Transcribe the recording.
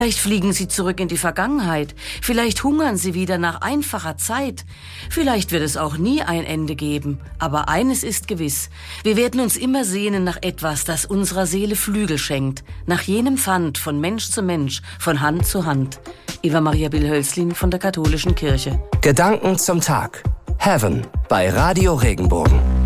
Vielleicht fliegen sie zurück in die Vergangenheit. Vielleicht hungern sie wieder nach einfacher Zeit. Vielleicht wird es auch nie ein Ende geben. Aber eines ist gewiss. Wir werden uns immer sehnen nach etwas, das unserer Seele Flügel schenkt. Nach jenem Pfand von Mensch zu Mensch, von Hand zu Hand. Eva Maria Bill-Hölzlin von der Katholischen Kirche. Gedanken zum Tag. Heaven bei Radio Regenbogen.